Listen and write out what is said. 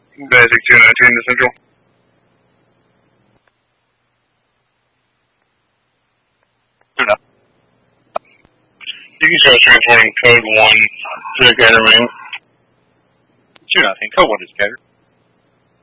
Basic 219 to Central. You can try transporting code 1 to Gator Main. 219, code 1 is Gator.